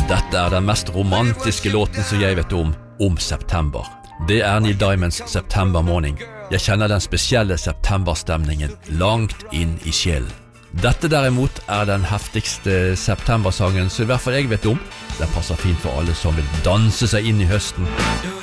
Dette den mest romantiske låten som jeg vet om september. Det Neil Diamonds September Morning. Jeg kjenner den spesielle septemberstemningen langt inn i sjelen. Dette derimot den heftigste septembersangen som I hvert fall jeg vet om. Den passer fint for alle som vil danse seg inn i høsten.